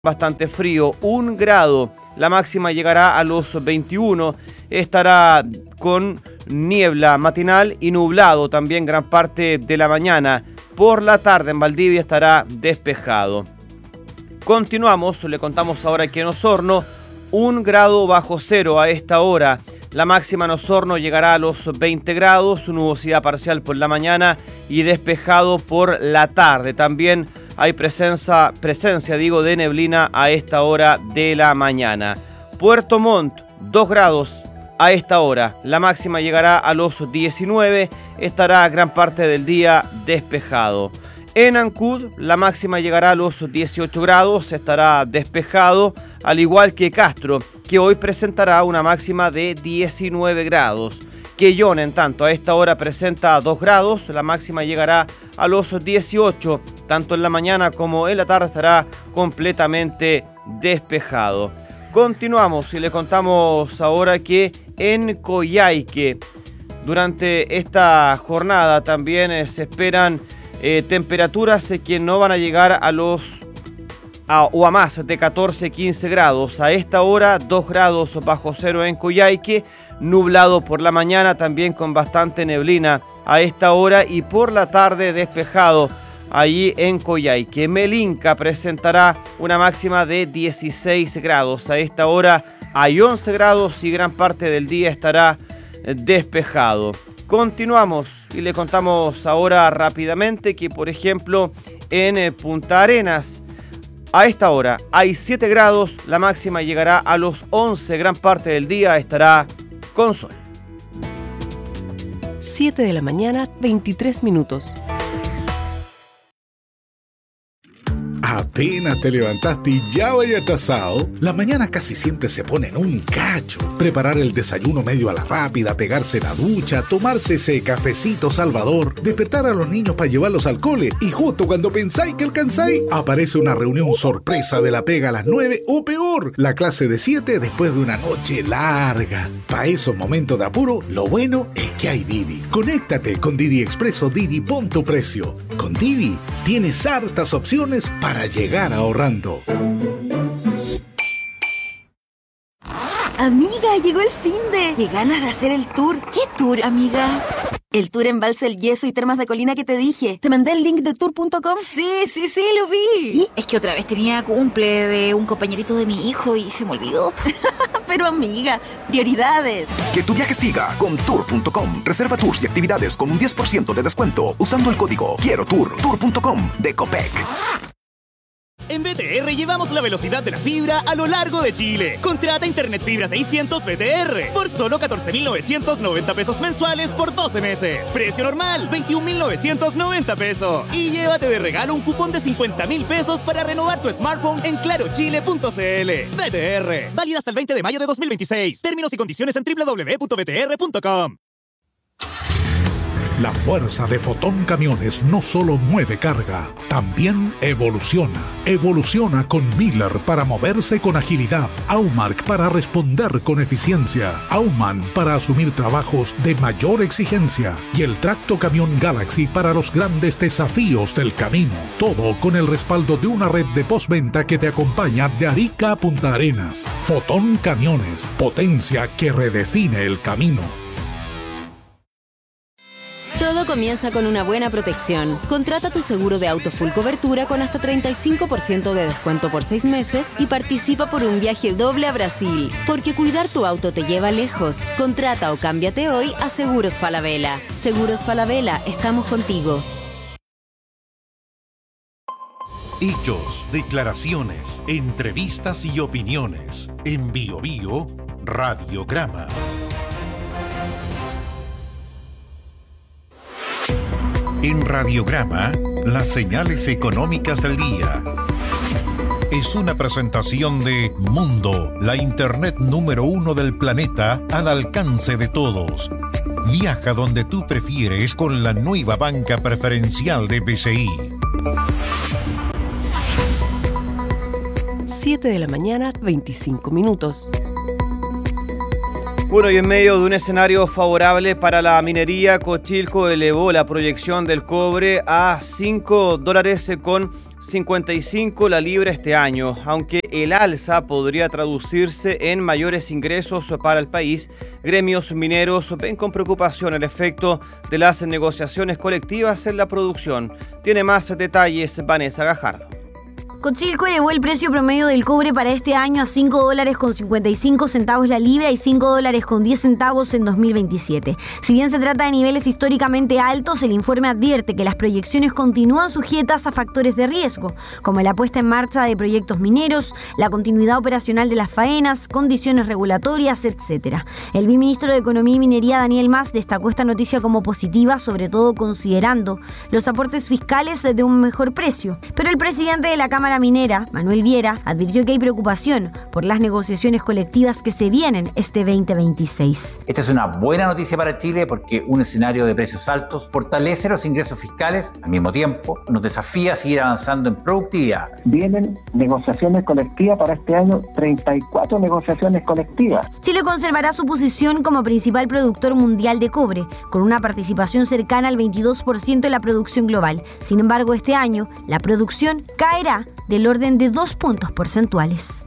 bastante frío, 1 grado. La máxima llegará a los 21. Estará con niebla matinal y nublado también gran parte de la mañana. Por la tarde en Valdivia estará despejado. Continuamos, le contamos ahora que en Osorno, 1 grado bajo cero a esta hora. La máxima en Osorno llegará a los 20 grados, nubosidad parcial por la mañana y despejado por la tarde. También hay presencia de neblina a esta hora de la mañana. Puerto Montt, 2 grados a esta hora. La máxima llegará a los 19, estará gran parte del día despejado. En Ancud, la máxima llegará a los 18 grados, estará despejado, al igual que Castro, que hoy presentará una máxima de 19 grados. Quellón, en tanto, a esta hora presenta 2 grados, la máxima llegará a los 18, tanto en la mañana como en la tarde estará completamente despejado. Continuamos y le contamos ahora que en Coyhaique, durante esta jornada también se esperan temperaturas que no van a llegar a más de 14-15 grados. A esta hora 2 grados bajo cero en Coyhaique, nublado por la mañana también con bastante neblina a esta hora y por la tarde despejado allí en Coyhaique. Melinca presentará una máxima de 16 grados. A esta hora hay 11 grados y gran parte del día estará despejado. Continuamos y le contamos ahora rápidamente que, por ejemplo, en Punta Arenas, a esta hora hay 7 grados, la máxima llegará a los 11, gran parte del día estará con sol. 7 de la mañana, 23 minutos. Apenas te levantaste y ya vaya atrasado. La mañana casi siempre se pone en un cacho. Preparar el desayuno medio a la rápida, pegarse la ducha, tomarse ese cafecito salvador, despertar a los niños para llevarlos al cole y justo cuando pensáis que alcanzáis, aparece una reunión sorpresa de la pega a las 9 o peor, la clase de 7 después de una noche larga. Para esos momentos de apuro, lo bueno es que hay Didi. Conéctate con Didi Expreso Didi, pon tu precio. Con Didi tienes hartas opciones para llegar ahorrando. Amiga, llegó el finde. Qué ganas de hacer el tour. ¿Qué tour, amiga? El tour Embalse El Yeso y Termas de Colina que te dije. ¿Te mandé el link de tour.com? Sí, lo vi. ¿Y? Es que otra vez tenía cumple de un compañerito de mi hijo y se me olvidó. Pero amiga, prioridades. Que tu viaje siga con tour.com. Reserva tours y actividades con un 10% de descuento usando el código Quiero Tour. Tour.com de Copec. En BTR llevamos la velocidad de la fibra a lo largo de Chile. Contrata Internet Fibra 600 BTR por solo 14,990 pesos mensuales por 12 meses. Precio normal, 21,990 pesos. Y llévate de regalo un cupón de 50,000 pesos para renovar tu smartphone en clarochile.cl. BTR, válida hasta el 20 de mayo de 2026. Términos y condiciones en www.btr.com. La fuerza de Fotón Camiones no solo mueve carga, también evoluciona. Evoluciona con Miller para moverse con agilidad, Aumark para responder con eficiencia, Aumann para asumir trabajos de mayor exigencia y el Tracto Camión Galaxy para los grandes desafíos del camino. Todo con el respaldo de una red de postventa que te acompaña de Arica a Punta Arenas. Fotón Camiones, potencia que redefine el camino. Todo comienza con una buena protección. Contrata tu seguro de auto full cobertura con hasta 35% de descuento por 6 meses y participa por un viaje doble a Brasil. Porque cuidar tu auto te lleva lejos. Contrata o cámbiate hoy a Seguros Falabella. Seguros Falabella, estamos contigo. Hechos, declaraciones, entrevistas y opiniones. En Biobío, Radiograma. En Radiograma, las señales económicas del día. Es una presentación de Mundo, la internet número 1 del planeta al alcance de todos. Viaja donde tú prefieres con la nueva banca preferencial de BCI. 7 de la mañana, 25 minutos. Bueno, y en medio de un escenario favorable para la minería, Cochilco elevó la proyección del cobre a $5.55 la libra este año, aunque el alza podría traducirse en mayores ingresos para el país. Gremios mineros ven con preocupación el efecto de las negociaciones colectivas en la producción. Tiene más detalles Vanessa Gajardo. Cochilco elevó el precio promedio del cobre para este año a $5.55 la libra y $5.10 en 2027. Si bien se trata de niveles históricamente altos, el informe advierte que las proyecciones continúan sujetas a factores de riesgo, como la puesta en marcha de proyectos mineros, la continuidad operacional de las faenas, condiciones regulatorias, etc. El viceministro de Economía y Minería, Daniel Mas, destacó esta noticia como positiva, sobre todo considerando los aportes fiscales de un mejor precio. Pero el presidente de la Cámara Minera, Manuel Viera, advirtió que hay preocupación por las negociaciones colectivas que se vienen este 2026. Esta es una buena noticia para Chile porque un escenario de precios altos fortalece los ingresos fiscales, al mismo tiempo nos desafía a seguir avanzando en productividad. Vienen negociaciones colectivas para este año, 34 negociaciones colectivas. Chile conservará su posición como principal productor mundial de cobre, con una participación cercana al 22% de la producción global. Sin embargo, este año la producción caerá del orden de 2 puntos porcentuales.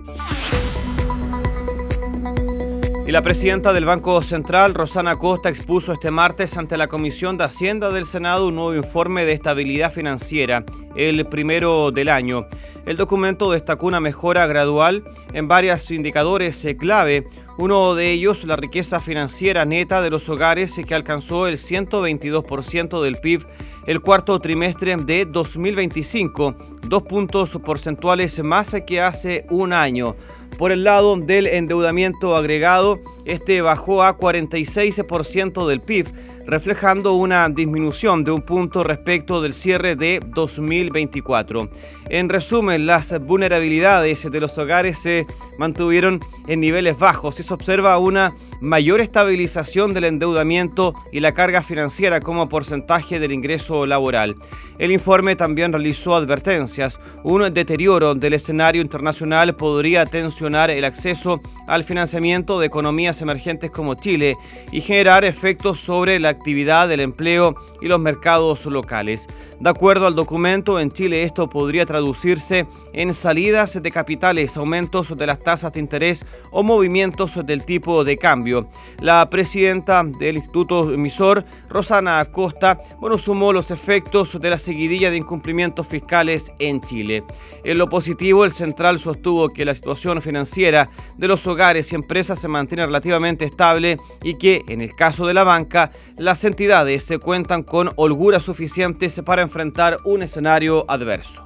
Y la presidenta del Banco Central, Rosana Costa, expuso este martes ante la Comisión de Hacienda del Senado un nuevo informe de estabilidad financiera, el primero del año. El documento destacó una mejora gradual en varios indicadores clave. Uno de ellos, la riqueza financiera neta de los hogares, que alcanzó el 122% del PIB el cuarto trimestre de 2025, 2 puntos porcentuales más que hace un año. Por el lado del endeudamiento agregado, este bajó a 46% del PIB, reflejando una disminución de 1 punto respecto del cierre de 2024. En resumen, las vulnerabilidades de los hogares se mantuvieron en niveles bajos y se observa una mayor estabilización del endeudamiento y la carga financiera como porcentaje del ingreso laboral. El informe también realizó advertencias. Un deterioro del escenario internacional podría tensionar el acceso al financiamiento de economías emergentes como Chile y generar efectos sobre la actividad del empleo y los mercados locales. De acuerdo al documento, en Chile esto podría traducirse en salidas de capitales, aumentos de las tasas de interés o movimientos del tipo de cambio. La presidenta del Instituto Emisor, Rosana Costa, sumó los efectos de la seguidilla de incumplimientos fiscales en Chile. En lo positivo, el central sostuvo que la situación financiera de los hogares y empresas se mantiene relativamente estable y que, en el caso de la banca, las entidades se cuentan con holguras suficientes para enfrentar un escenario adverso.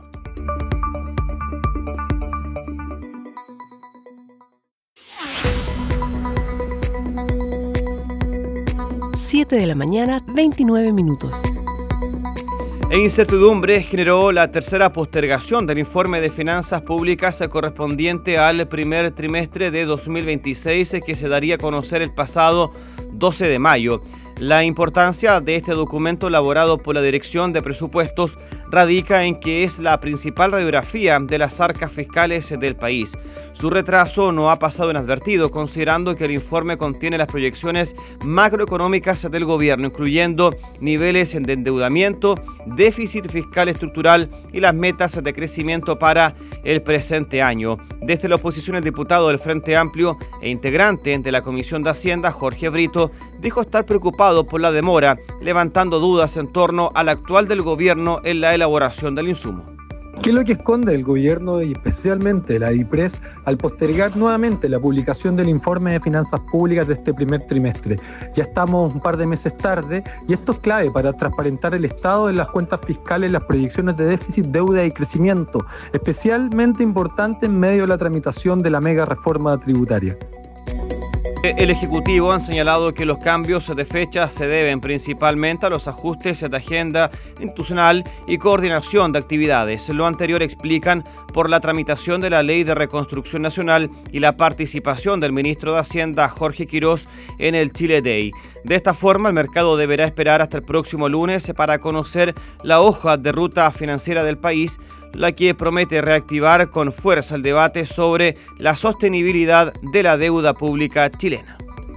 De la mañana, 29 minutos. E incertidumbre generó la tercera postergación del informe de finanzas públicas correspondiente al primer trimestre de 2026 que se daría a conocer el pasado 12 de mayo. La importancia de este documento elaborado por la Dirección de Presupuestos radica en que es la principal radiografía de las arcas fiscales del país. Su retraso no ha pasado inadvertido, considerando que el informe contiene las proyecciones macroeconómicas del gobierno, incluyendo niveles de endeudamiento, déficit fiscal estructural y las metas de crecimiento para el presente año. Desde la oposición, el diputado del Frente Amplio e integrante de la Comisión de Hacienda, Jorge Brito, dijo estar preocupado por la demora, levantando dudas en torno al actual del gobierno en la elaboración del insumo. ¿Qué es lo que esconde el gobierno y especialmente la DIPRES al postergar nuevamente la publicación del informe de finanzas públicas de este primer trimestre? Ya estamos un par de meses tarde y esto es clave para transparentar el estado de las cuentas fiscales, las proyecciones de déficit, deuda y crecimiento, especialmente importante en medio de la tramitación de la mega reforma tributaria. El Ejecutivo ha señalado que los cambios de fecha se deben principalmente a los ajustes de agenda institucional y coordinación de actividades. Lo anterior explican por la tramitación de la Ley de Reconstrucción Nacional y la participación del ministro de Hacienda, Jorge Quirós, en el Chile Day. De esta forma, el mercado deberá esperar hasta el próximo lunes para conocer la hoja de ruta financiera del país, la que promete reactivar con fuerza el debate sobre la sostenibilidad de la deuda pública chilena.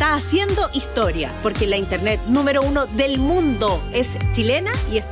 está haciendo historia, porque la internet número 1 del mundo es chilena y está